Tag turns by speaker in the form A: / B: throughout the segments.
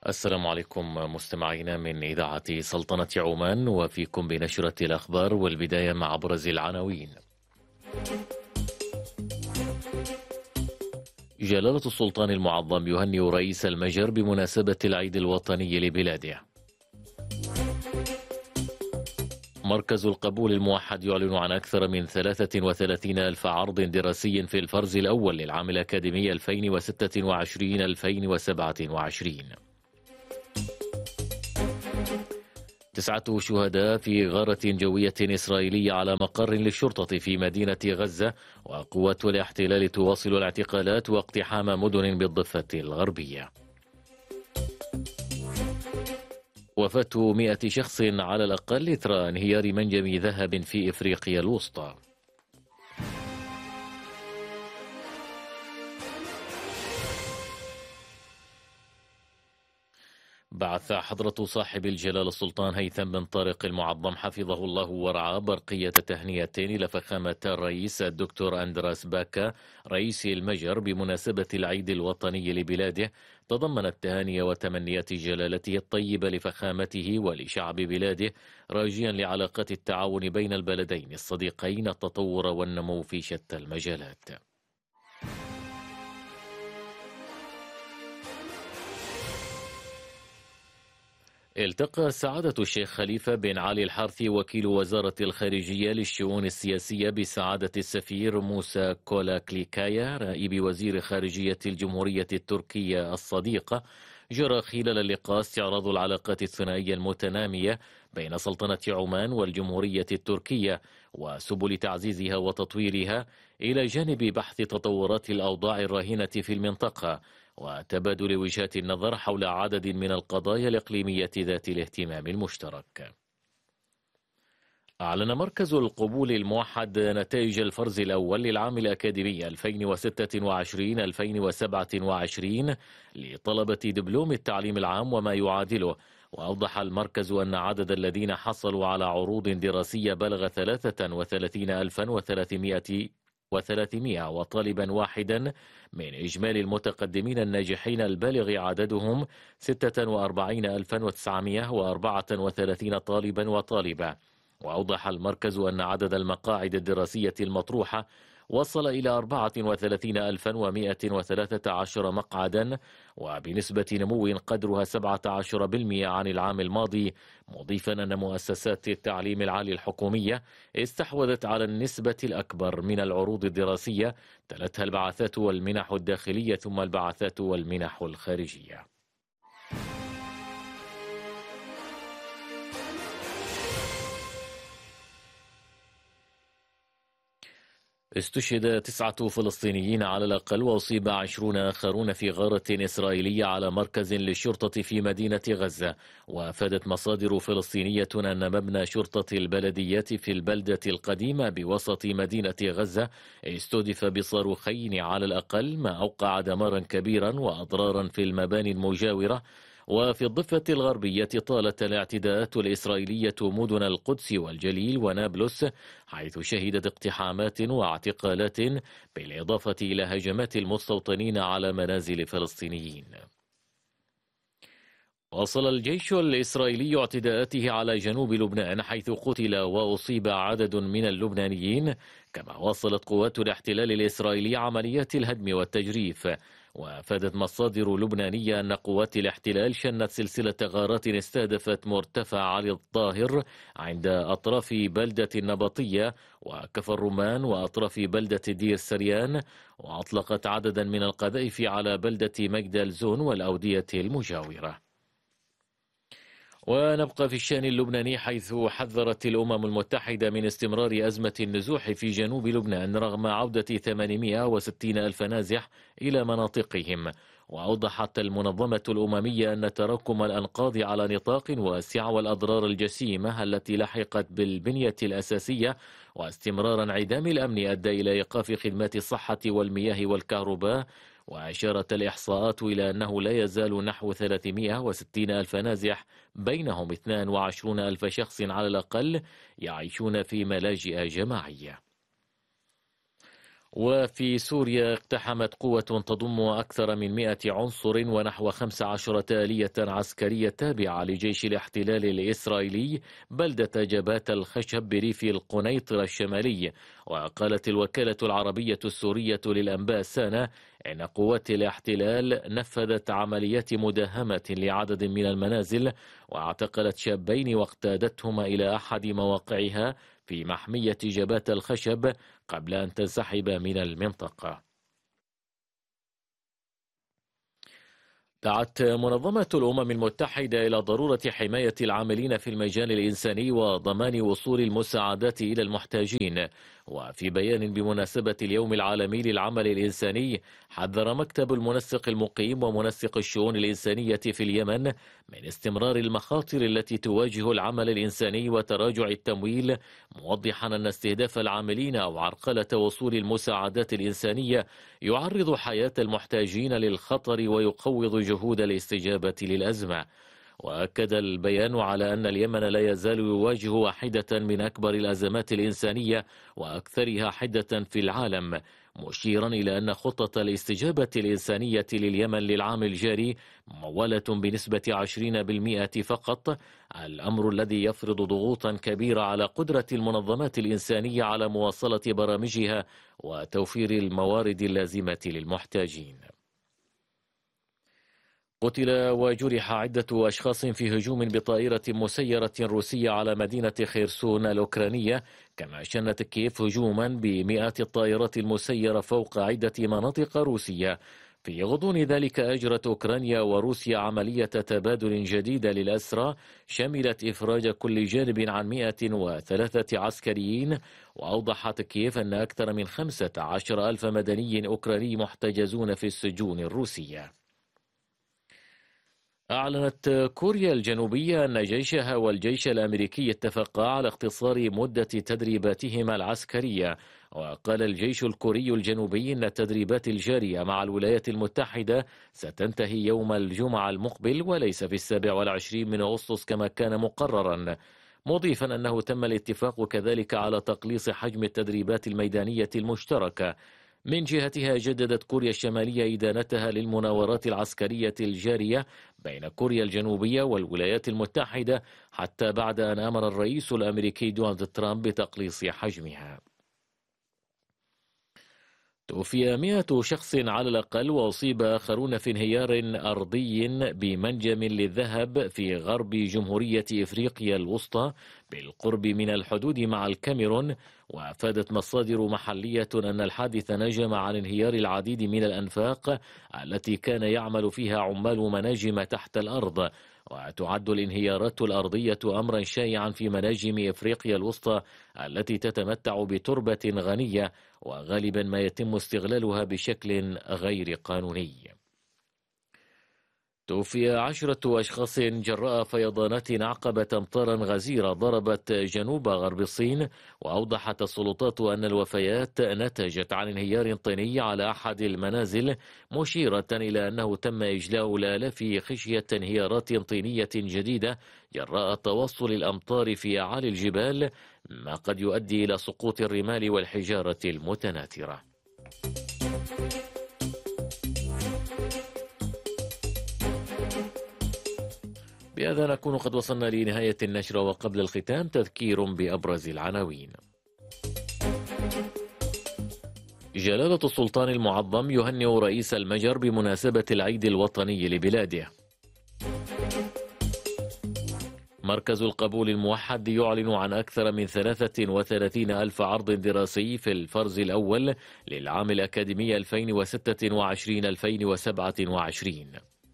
A: السلام عليكم مستمعينا من إذاعة سلطنة عمان، وفيكم بنشرة الأخبار، والبداية مع أبرز العناوين. جلالة السلطان المعظم يهنئ رئيس المجر بمناسبة العيد الوطني لبلاده. مركز القبول الموحد يعلن عن أكثر من 33 ألف عرض دراسي في الفرز الأول للعام الأكاديمي 2026-2027. 9 شهداء في غارة جوية إسرائيلية على مقر للشرطة في مدينة غزة، وقوات الاحتلال تواصل الاعتقالات واقتحام مدن بالضفة الغربية. وفاة 100 شخص على الأقل إثر انهيار منجم ذهب في إفريقيا الوسطى. بعث حضرة صاحب الجلالة السلطان هيثم بن طارق المعظم حفظه الله ورعاه برقية تهنئة إلى فخامة الرئيس الدكتور أندراس باكا رئيس المجر بمناسبة العيد الوطني لبلاده، تضمنت تهاني وتمنيات جلالته الطيبة لفخامته ولشعب بلاده، راجيا لعلاقات التعاون بين البلدين الصديقين التطور والنمو في شتى المجالات. التقى سعادة الشيخ خليفة بن علي الحارثي وكيل وزارة الخارجية للشؤون السياسية بسعادة السفير موسى كولاكليكايا نائب وزير خارجية الجمهورية التركية الصديقة. جرى خلال اللقاء استعراض العلاقات الثنائية المتنامية بين سلطنة عمان والجمهورية التركية وسبل تعزيزها وتطويرها، إلى جانب بحث تطورات الأوضاع الراهنة في المنطقة وتبادل وجهات النظر حول عدد من القضايا الإقليمية ذات الاهتمام المشترك. أعلن مركز القبول الموحد نتائج الفرز الأول للعام الأكاديمي 2026-2027 لطلبة دبلوم التعليم العام وما يعادله، وأوضح المركز أن عدد الذين حصلوا على عروض دراسية بلغ 33,300 وطالبا واحدا من إجمالي المتقدمين الناجحين البالغ عددهم 46,934 طالبا وطالبة. وأوضح المركز أن عدد المقاعد الدراسية المطروحة وصل إلى 34,113 مقعدا، وبنسبة نمو قدرها 17% عن العام الماضي، مضيفا أن مؤسسات التعليم العالي الحكومية استحوذت على النسبة الأكبر من العروض الدراسية، تلتها البعثات والمنح الداخلية ثم البعثات والمنح الخارجية. استشهد 9 فلسطينيين على الأقل، وأصيب 20 آخرون في غارة إسرائيلية على مركز للشرطة في مدينة غزة. وأفادت مصادر فلسطينية أن مبنى شرطة البلديات في البلدة القديمة بوسط مدينة غزة استهدف بصاروخين على الأقل، ما أوقع دمارا كبيرا وأضرارا في المباني المجاورة. وفي الضفة الغربية طالت الاعتداءات الإسرائيلية مدن القدس والجليل ونابلس، حيث شهدت اقتحامات واعتقالات، بالإضافة إلى هجمات المستوطنين على منازل فلسطينيين. واصل الجيش الإسرائيلي اعتداءاته على جنوب لبنان، حيث قتل وأصيب عدد من اللبنانيين، كما واصلت قوات الاحتلال الإسرائيلي عمليات الهدم والتجريف. وافادت مصادر لبنانية أن قوات الاحتلال شنت سلسلة غارات استهدفت مرتفع علي الطاهر عند أطراف بلدة النبطية وكفر الرمان وأطراف بلدة دير سريان، وأطلقت عددا من القذائف على بلدة مجدل زون والأودية المجاورة. ونبقى في الشأن اللبناني، حيث حذرت الأمم المتحدة من استمرار أزمة النزوح في جنوب لبنان رغم عودة 860 ألف نازح إلى مناطقهم. وأوضحت المنظمة الأممية أن تراكم الأنقاض على نطاق واسع والأضرار الجسيمة التي لحقت بالبنية الأساسية واستمرار انعدام الأمن أدى إلى إيقاف خدمات الصحة والمياه والكهرباء. وأشارت الإحصاءات إلى أنه لا يزال نحو 360 ألف نازح، بينهم 22 ألف شخص على الأقل، يعيشون في ملاجئ جماعية. وفي سوريا اقتحمت قوة تضم أكثر من 100 عنصر ونحو 15 آلية عسكرية تابعة لجيش الاحتلال الإسرائيلي بلدة جبات الخشب بريف القنيطرة الشمالي. وقالت الوكالة العربية السورية للأنباء سانا إن قوات الاحتلال نفذت عمليات مداهمة لعدد من المنازل واعتقلت شابين واقتادتهما إلى أحد مواقعها في محمية جبات الخشب قبل أن تنسحب من المنطقة. دعت منظمة الأمم المتحدة إلى ضرورة حماية العاملين في المجال الإنساني وضمان وصول المساعدات إلى المحتاجين. وفي بيان بمناسبة اليوم العالمي للعمل الإنساني، حذر مكتب المنسق المقيم ومنسق الشؤون الإنسانية في اليمن من استمرار المخاطر التي تواجه العمل الإنساني وتراجع التمويل، موضحا أن استهداف العاملين أو عرقلة وصول المساعدات الإنسانية يعرض حياة المحتاجين للخطر ويقوض جهود الاستجابة للأزمة. وأكد البيان على أن اليمن لا يزال يواجه واحدة من أكبر الأزمات الإنسانية وأكثرها حدة في العالم، مشيرا إلى أن خطة الاستجابة الإنسانية لليمن للعام الجاري ممولة بنسبة 20% فقط، الأمر الذي يفرض ضغوطا كبيرة على قدرة المنظمات الإنسانية على مواصلة برامجها وتوفير الموارد اللازمة للمحتاجين. قتل وجرح عدة أشخاص في هجوم بطائرة مسيرة روسية على مدينة خيرسون الأوكرانية، كما شنت كييف هجوما بمئات الطائرات المسيرة فوق عدة مناطق روسية. في غضون ذلك أجرت أوكرانيا وروسيا عملية تبادل جديدة للأسرى شملت إفراج كل جانب عن 103 عسكريين. وأوضحت كييف أن أكثر من 15,000 مدني أوكراني محتجزون في السجون الروسية. أعلنت كوريا الجنوبية أن جيشها والجيش الأمريكي اتفقا على اختصار مدة تدريباتهما العسكرية. وقال الجيش الكوري الجنوبي أن التدريبات الجارية مع الولايات المتحدة ستنتهي يوم الجمعة المقبل وليس في 27 من أغسطس كما كان مقررا، مضيفا أنه تم الاتفاق كذلك على تقليص حجم التدريبات الميدانية المشتركة. من جهتها جددت كوريا الشمالية إدانتها للمناورات العسكرية الجارية بين كوريا الجنوبية والولايات المتحدة حتى بعد أن أمر الرئيس الأمريكي دونالد ترامب بتقليص حجمها. توفي 100 شخص على الأقل وأصيب آخرون في انهيار أرضي بمنجم للذهب في غرب جمهورية إفريقيا الوسطى بالقرب من الحدود مع الكاميرون. وأفادت مصادر محلية أن الحادث نجم عن انهيار العديد من الأنفاق التي كان يعمل فيها عمال مناجم تحت الأرض. وتعد الانهيارات الأرضية أمرا شائعا في مناجم إفريقيا الوسطى التي تتمتع بتربة غنية وغالبا ما يتم استغلالها بشكل غير قانوني. توفي 10 أشخاص جراء فيضانات عقبت أمطارا غزيرة ضربت جنوب غرب الصين. وأوضحت السلطات أن الوفيات نتجت عن انهيار طيني على أحد المنازل، مشيرة إلى أنه تم إجلاء الآلاف خشية انهيارات طينية جديدة جراء تواصل الأمطار في أعالي الجبال، ما قد يؤدي إلى سقوط الرمال والحجارة المتناثرة. بهذا نكون قد وصلنا لنهاية النشرة، وقبل الختام تذكير بأبرز العناوين. جلالة السلطان المعظم يهنئ رئيس المجر بمناسبة العيد الوطني لبلاده. مركز القبول الموحد يعلن عن أكثر من 33,000 عرض دراسي في الفرز الأول للعام الأكاديمي 2026-2027.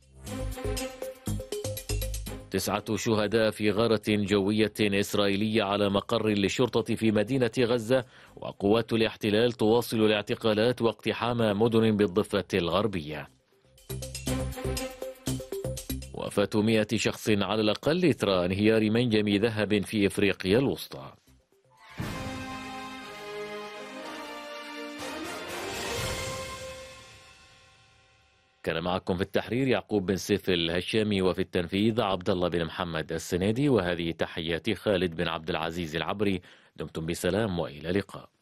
A: 9 شهداء في غارة جوية إسرائيلية على مقر للشرطة في مدينة غزة، وقوات الاحتلال تواصل الاعتقالات واقتحام مدن بالضفة الغربية. وفاة 100 شخص على الأقل إثر انهيار منجم ذهب في إفريقيا الوسطى. كان معكم في التحرير يعقوب بن سيف الهشامي، وفي التنفيذ عبد الله بن محمد السنيدي، وهذه تحياتي خالد بن عبد العزيز العبري. دمتم بسلام وإلى اللقاء.